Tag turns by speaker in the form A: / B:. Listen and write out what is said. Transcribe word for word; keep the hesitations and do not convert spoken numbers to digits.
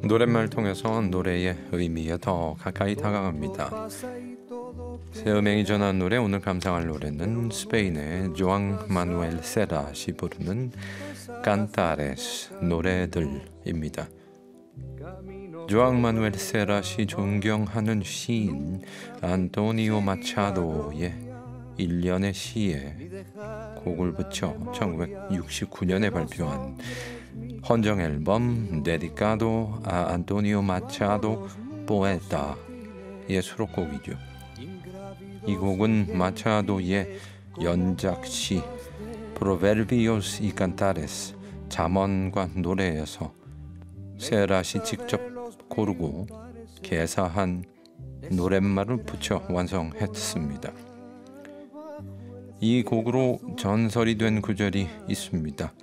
A: 노랫말 통해서 노래의 의미에 더 가까이 다가갑니다. 새음행이 전한 노래, 오늘 감상할 노래는 스페인의 조앙 마누엘 세라시 부르는 깐타레스, 노래들입니다. 조앙 마누엘 세라시 존경하는 시인 안토니오 마차도의 일련의 시에 곡을 붙여 천구백육십구 년에 발표한 헌정 앨범 데디카도 아 안토니오 마차도 포에타의 수록곡이죠. 이 곡은 마차도의 연작시 프로베르비오스 이 칸타레스, 잠언과 노래에서 세라시 직접 고르고 개사한 노랫말을 붙여 완성했습니다. 이 곡으로 전설이 된 구절이 있습니다.